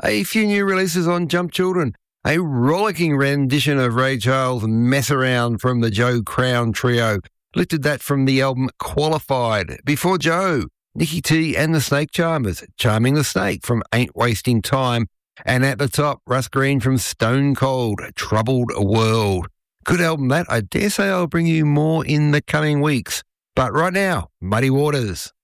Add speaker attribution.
Speaker 1: A few new releases on Jump Children, a rollicking rendition of Ray Charles' Mess Around from the Joe Crown Trio. Lifted that from the album Qualified. Before Joe, Nicky T and the Snake Charmers, Charming the Snake from Ain't Wasting Time. And at the top, Russ Green from Stone Cold, Troubled World. Good album that. I dare say I'll bring you more in the coming weeks. But right now, Muddy Waters.